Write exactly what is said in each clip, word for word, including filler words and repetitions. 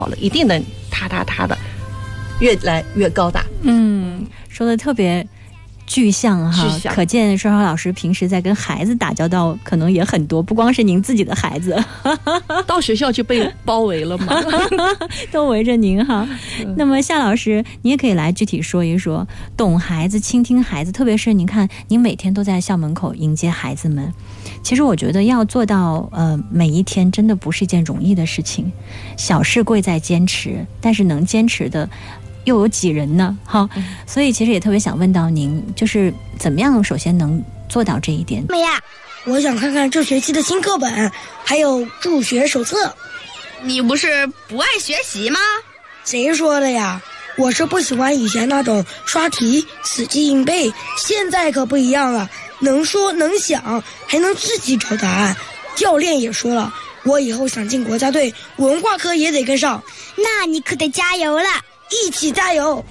好了，一定能踏踏踏的越来越高大。 嗯，说的特别具象哈，可见双双老师平时在跟孩子打交道可能也很多，不光是您自己的孩子， 到学校就被包围了嘛， 都围着您哈。嗯、那么夏老师，你也可以来具体说一说，懂孩子、倾听孩子，特别是您看，您每天都在校门口迎接孩子们。其实我觉得要做到呃每一天真的不是一件容易的事情，小事贵在坚持，但是能坚持的又有几人呢？哈，所以其实也特别想问到您，就是怎么样首先能做到这一点？ 妹呀，我想看看这学期的新课本，还有助学手册。 你不是不爱学习吗？ 谁说的呀？我是不喜欢以前那种刷题、死记硬背，现在可不一样了，能说能想，还能自己找答案。教练也说了，我以后想进国家队，文化课也得跟上。 那你可得加油了， 一起加油！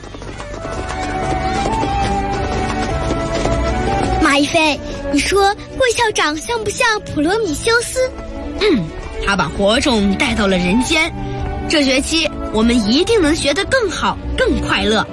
马一飞，你说桂校长像不像普罗米修斯？ 嗯，他把火种带到了人间。这学期我们一定能学得更好，更快乐。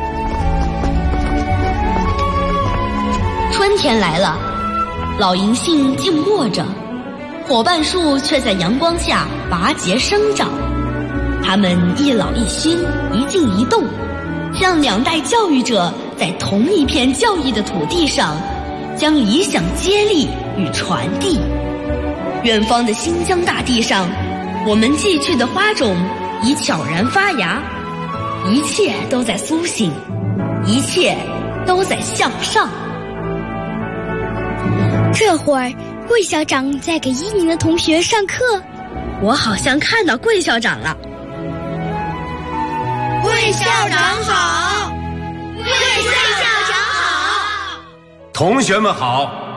春天来了，老银杏静默着，伙伴树却在阳光下拔节生长。他们一老一新，一静一动，像两代教育者在同一片教义的土地上，将理想接力与传递。远方的新疆大地上，我们寄去的花种已悄然发芽，一切都在苏醒，一切都在向上。 这会儿，桂校长在给一年的同学上课， 我好像看到桂校长了。 桂校长好，桂校长好， 同学们好。